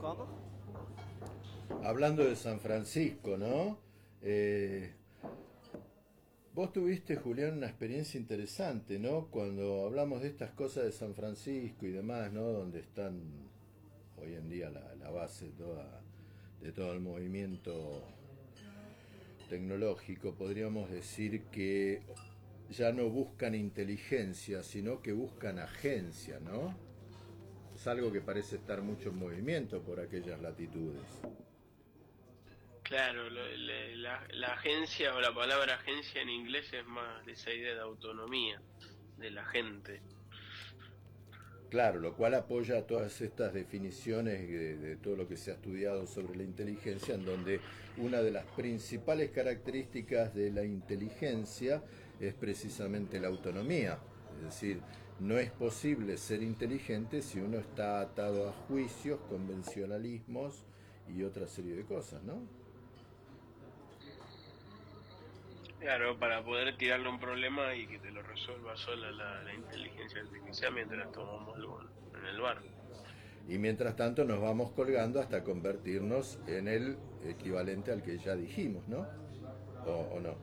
¿Cómo? Hablando de San Francisco, ¿no? Vos tuviste, Julián, una experiencia interesante, ¿no? Cuando hablamos de estas cosas de San Francisco y demás, ¿no? Donde están hoy en día la base de todo el movimiento tecnológico, podríamos decir que ya no buscan inteligencia, sino que buscan agencia, ¿no? Es algo que parece estar mucho en movimiento por aquellas latitudes. Claro, la agencia o la palabra agencia en inglés es más de esa idea de autonomía de la gente. Claro, lo cual apoya todas estas definiciones de todo lo que se ha estudiado sobre la inteligencia, en donde una de las principales características de la inteligencia es precisamente la autonomía. Es decir, no es posible ser inteligente si uno está atado a juicios, convencionalismos y otra serie de cosas, ¿no? Claro, para poder tirarle un problema y que te lo resuelva sola la inteligencia artificial mientras tomamos algo en el bar. Y mientras tanto nos vamos colgando hasta convertirnos en el equivalente al que ya dijimos, ¿no? O no.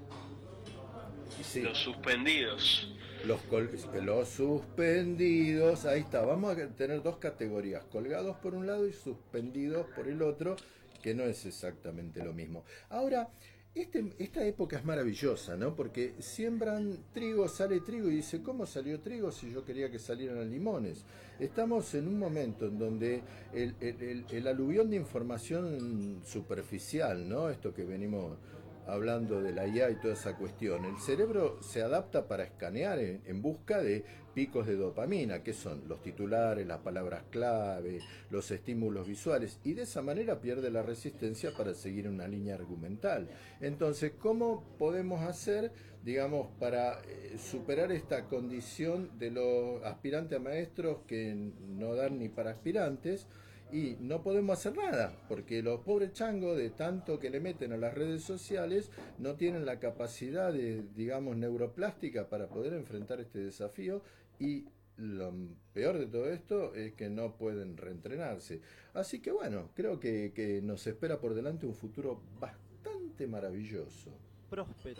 Y sí, Los suspendidos. los suspendidos, ahí está, vamos a tener dos categorías, colgados por un lado y suspendidos por el otro, que no es exactamente lo mismo. Ahora, esta época es maravillosa, ¿no? Porque siembran trigo, sale trigo y dice, ¿cómo salió trigo si yo quería que salieran limones? Estamos en un momento en donde el aluvión de información superficial, ¿no? Esto que venimos hablando de la IA y toda esa cuestión, el cerebro se adapta para escanear en busca de picos de dopamina, que son los titulares, las palabras clave, los estímulos visuales, y de esa manera pierde la resistencia para seguir una línea argumental. Entonces, ¿cómo podemos hacer, digamos, para superar esta condición de los aspirantes a maestros que no dan ni para aspirantes? Y no podemos hacer nada, porque los pobres changos, de tanto que le meten a las redes sociales, no tienen la capacidad de, digamos, neuroplástica para poder enfrentar este desafío, y lo peor de todo esto es que no pueden reentrenarse. Así que bueno, creo que nos espera por delante un futuro bastante maravilloso. Próspero.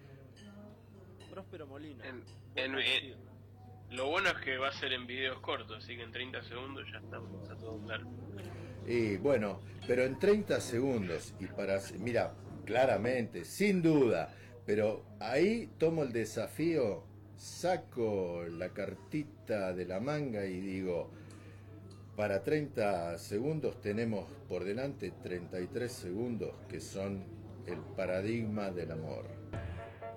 Próspero Molina. En, Buen en, apellido. lo bueno es que va a ser en videos cortos, así que en 30 segundos ya está todo claro. Y bueno, pero en 30 segundos, y para, mira, claramente, sin duda, pero ahí tomo el desafío, saco la cartita de la manga y digo, para 30 segundos tenemos por delante 33 segundos que son el paradigma del amor.